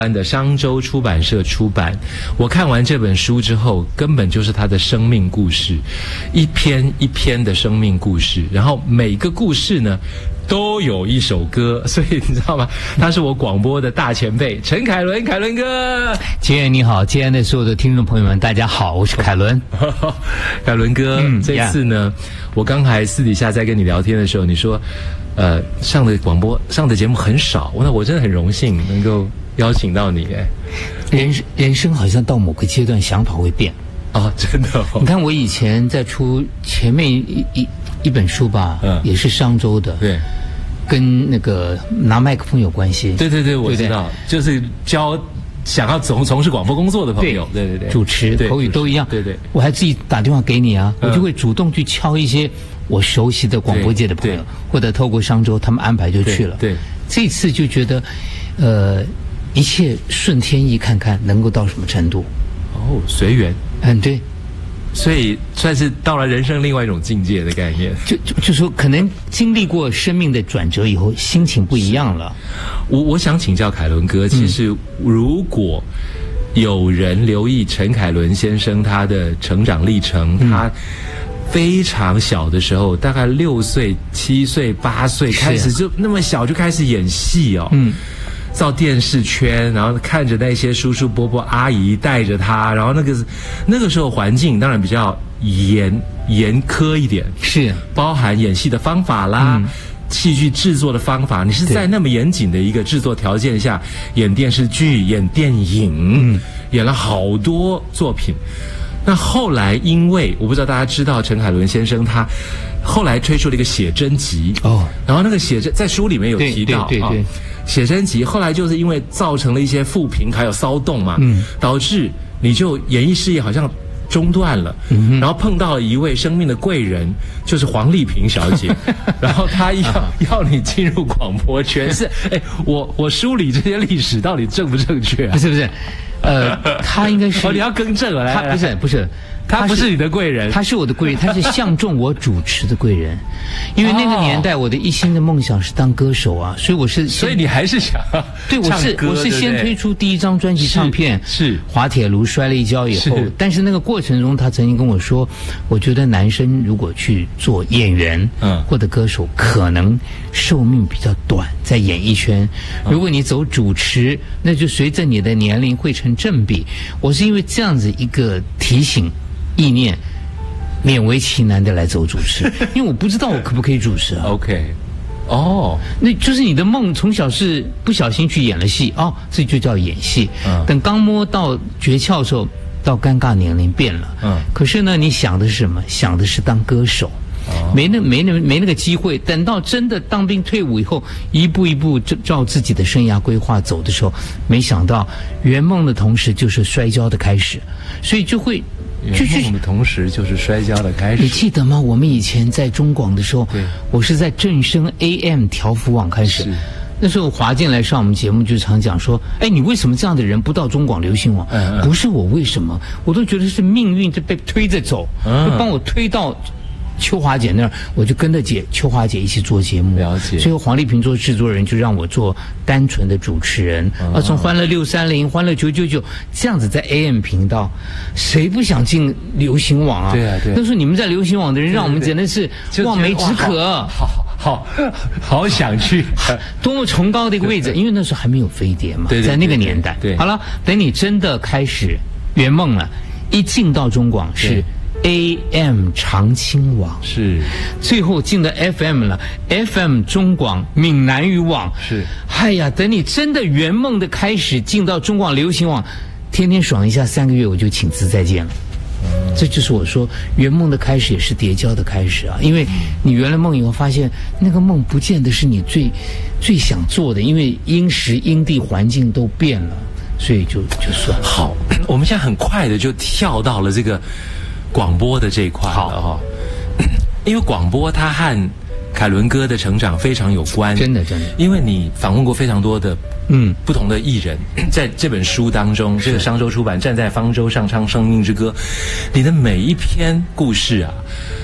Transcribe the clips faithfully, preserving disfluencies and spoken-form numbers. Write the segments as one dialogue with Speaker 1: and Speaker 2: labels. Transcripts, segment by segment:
Speaker 1: 的商周出版社出版。我看完这本书之后，根本就是他的生命故事，一篇一篇的生命故事，然后每个故事呢都有一首歌，所以你知道吗？他是我广播的大前辈陈凯伦，凯伦哥。
Speaker 2: 杰远你好，今天的所有的听众朋友们，大家好，我是凯伦。
Speaker 1: 凯伦哥，嗯、这次呢， yeah. 我刚才私底下在跟你聊天的时候，你说，呃，上的广播上的节目很少，那我真的很荣幸能够邀请到你。哎，
Speaker 2: 人人生好像到某个阶段想法会变
Speaker 1: 啊、哦，真的、哦。
Speaker 2: 你看我以前在出前面一一一本书吧，嗯，也是商周的，
Speaker 1: 对。
Speaker 2: 跟那个拿麦克风有关系，
Speaker 1: 对对对，我知道，就是教想要从从事广播工作的朋友，对对对，
Speaker 2: 主持口语都一样，
Speaker 1: 对对。
Speaker 2: 我还自己打电话给你啊，我就会主动去敲一些我熟悉的广播界的朋友，或者透过商周他们安排就去了。
Speaker 1: 对，
Speaker 2: 这次就觉得，呃，一切顺天意，看看能够到什么程度。
Speaker 1: 哦，随缘，
Speaker 2: 嗯，对。
Speaker 1: 所以算是到了人生另外一种境界的概念，
Speaker 2: 就就就说可能经历过生命的转折以后，心情不一样了。
Speaker 1: 我我想请教凯伦哥，其实如果有人留意陈凯伦先生他的成长历程，嗯、他非常小的时候，大概六岁、七岁、八岁开始就那么小就开始演戏哦。嗯。到电视圈，然后看着那些叔叔伯伯阿姨带着他，然后那个那个时候环境当然比较严严苛一点，
Speaker 2: 是
Speaker 1: 包含演戏的方法啦、嗯、戏剧制作的方法。你是在那么严谨的一个制作条件下演电视剧、演电影，嗯、演了好多作品。那后来因为我不知道大家知道陈凯伦先生他后来推出了一个写真集哦，然后那个写真在书里面有提到，
Speaker 2: 对对 对, 对、哦，
Speaker 1: 写真集后来就是因为造成了一些负评还有骚动嘛，嗯，导致你就演艺事业好像中断了，嗯，然后碰到了一位生命的贵人，就是黄丽萍小姐，然后她要要你进入广播圈，是哎，我我梳理这些历史到底正不正确啊？
Speaker 2: 不是不是。呃，他应该是
Speaker 1: 哦，你要更正了，来，
Speaker 2: 他不是不是，
Speaker 1: 他不是你的贵人，
Speaker 2: 他是我的贵人，他是相中我主持的贵人，因为那个年代我的一心的梦想是当歌手啊，所以我是，
Speaker 1: 所以你还是想
Speaker 2: 对，我是我是先推出第一张专辑唱片
Speaker 1: 是
Speaker 2: 滑铁卢摔了一跤以后，但是那个过程中他曾经跟我说，我觉得男生如果去做演员嗯或者歌手，可能寿命比较短，在演艺圈，如果你走主持，那就随着你的年龄会成正比。我是因为这样子一个提醒意念，勉为其难的来走主持，因为我不知道我可不可以主持啊。
Speaker 1: OK， 哦，
Speaker 2: 那就是你的梦，从小是不小心去演了戏哦，这就叫演戏。嗯，等刚摸到诀窍的时候，到尴尬年龄变了。嗯，可是呢，你想的是什么？想的是当歌手。没那没那没那个机会，等到真的当兵退伍以后，一步一步照自己的生涯规划走的时候，没想到圆梦的同时就是摔跤的开始，所以就会
Speaker 1: 圆梦的同时就是摔跤的开始。
Speaker 2: 你记得吗？我们以前在中广的时候，我是在正声 A M 调幅网开始。那时候华健来上我们节目，就常讲说：“哎，你为什么这样的人不到中广流行网？”嗯嗯不是我为什么，我都觉得是命运就被推着走，嗯、就帮我推到秋华姐那儿，我就跟着姐秋华姐一起做节目。
Speaker 1: 了解。
Speaker 2: 所以黄丽萍做制作人，就让我做单纯的主持人。啊、嗯，从欢乐六三零、欢乐九九九这样子在 A M 频道，谁不想进流行网啊？
Speaker 1: 对啊，对啊。
Speaker 2: 那时候你们在流行网的人，让我们简直是望梅止渴。
Speaker 1: 好好好想去，
Speaker 2: 多么崇高的一个位置！因为那时候还没有飞碟嘛，
Speaker 1: 对对对对在
Speaker 2: 那个年代。对，好了，等你真的开始圆梦了，一进到中广是。A M 长青网
Speaker 1: 是，
Speaker 2: 最后进的 F M 了 ，F M 中广闽南语网
Speaker 1: 是。
Speaker 2: 哎呀，等你真的圆梦的开始进到中广流行网，天天爽一下，三个月我就请辞再见了。嗯、这就是我说圆梦的开始，也是叠交的开始啊！因为你圆了梦以后，发现那个梦不见得是你最最想做的，因为因时因地环境都变了，所以就就算了。
Speaker 1: 好，我们现在很快的就跳到了这个。广播的这一块了哈，因为广播它和凯伦哥的成长非常有关，
Speaker 2: 真的真的。
Speaker 1: 因为你访问过非常多的嗯不同的艺人，在这本书当中，这个商周出版《站在方舟上唱生命之歌》，你的每一篇故事啊，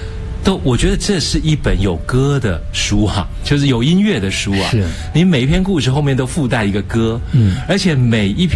Speaker 1: 都我觉得这是一本有歌的书啊，就是有音乐的书啊。
Speaker 2: 是，
Speaker 1: 你每一篇故事后面都附带一个歌，嗯，而且每一篇